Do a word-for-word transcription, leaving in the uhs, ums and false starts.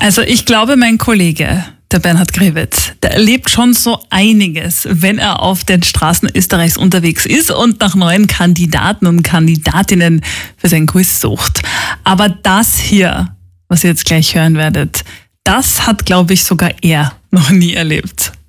Also ich glaube, mein Kollege, der Bernhard Grewitz, der erlebt schon so einiges, wenn er auf den Straßen Österreichs unterwegs ist und nach neuen Kandidaten und Kandidatinnen für sein Quiz sucht. Aber das hier, was ihr jetzt gleich hören werdet, das hat, glaube ich, sogar er noch nie erlebt.